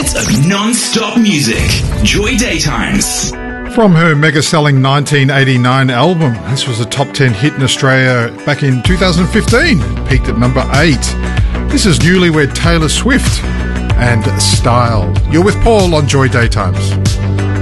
minutes of non-stop music. Joy Daytimes. From her mega-selling 1989 album, this was a top 10 hit in Australia back in 2015. It peaked at number 8. This is newlywed Taylor Swift and Style. You're with Paul on Joy Daytimes.